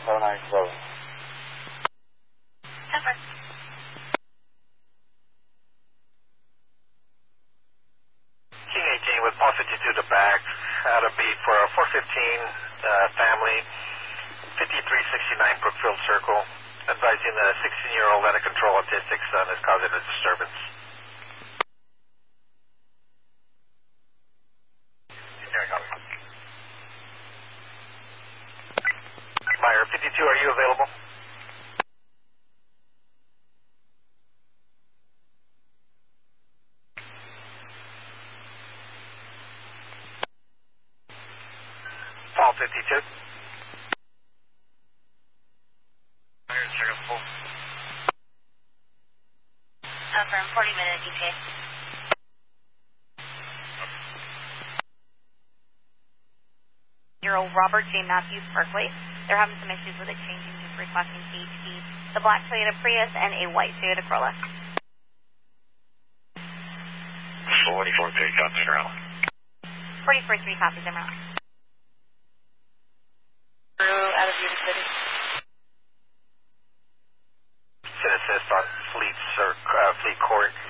797. Over. King 18 with Paul 52 to back, out of beat for a 415 family, 5369 Brookfield Circle, advising the 16-year-old out of control autistic son is causing a disturbance. Meyer 52, are you available? Paul 52. From 40-minute ETA. Robert J. Matthews Parkway. They're having some issues with exchanging just requesting CHD, the black Toyota Prius and a white Toyota Corolla. 44-3 copies around. 44-3 copies around. Out of Yuba City. Should assist on Fleet Court.